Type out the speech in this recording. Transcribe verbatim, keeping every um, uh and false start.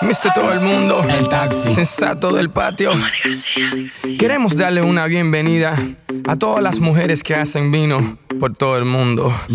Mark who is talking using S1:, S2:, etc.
S1: mister Todo el Mundo,
S2: El Taxi,
S1: Sensato del Patio. Queremos darle una bienvenida a todas las mujeres que hacen vino por todo el mundo.